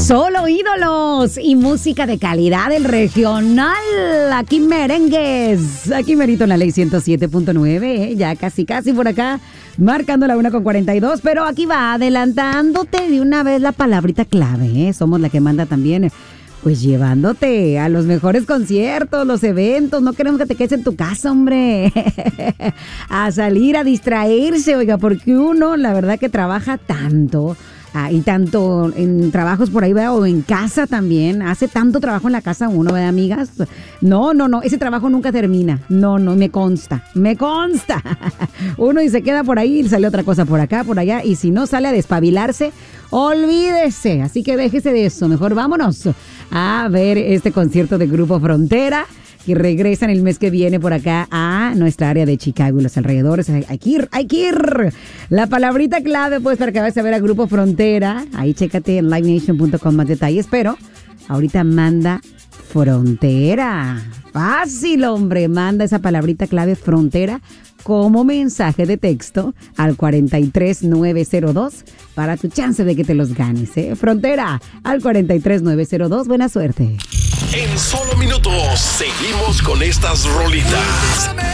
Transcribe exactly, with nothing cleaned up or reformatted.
Solo ídolos y música de calidad del regional. Aquí merengues. Aquí merito en la ley ciento siete punto nueve. ¿eh? Ya casi, casi por acá. Marcando la una con cuarenta y dos. Pero aquí va adelantándote de una vez la palabrita clave. ¿eh? Somos la que manda también. Pues llevándote a los mejores conciertos, los eventos. No queremos que te quedes en tu casa, hombre. A salir, a distraerse, oiga, porque uno, la verdad que trabaja tanto. Ah, y tanto en trabajos por ahí, ¿verdad? O en casa también. Hace tanto trabajo en la casa uno, ¿verdad, amigas? No, no, no. Ese trabajo nunca termina. No, no, me consta. Me consta. Uno y se queda por ahí y sale otra cosa por acá, por allá. Y si no sale a despabilarse, olvídese. Así que déjese de eso. Mejor vámonos a ver este concierto de Grupo Frontera, que regresan el mes que viene por acá a nuestra área de Chicago y los alrededores. Hay que ir, hay que ir. La palabrita clave, pues, para que vayas a ver a Grupo Frontera. Ahí chécate en live nation punto com más detalles, pero ahorita manda Frontera. Fácil, hombre. Manda esa palabrita clave Frontera como mensaje de texto al cuarenta y tres nueve cero dos para tu chance de que te los ganes, ¿eh? Frontera al cuarenta y tres nueve cero dos. Buena suerte. En solo minutos seguimos con estas rolitas.